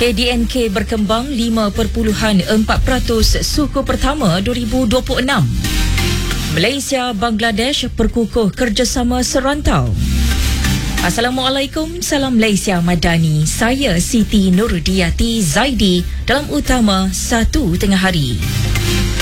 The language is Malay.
KDNK berkembang 5.4% suku pertama 2026. Malaysia Bangladesh perkukuh kerjasama serantau. Assalamualaikum, salam Malaysia Madani. Saya Siti Nurdiati Zaidi dalam utama 1 tengah hari.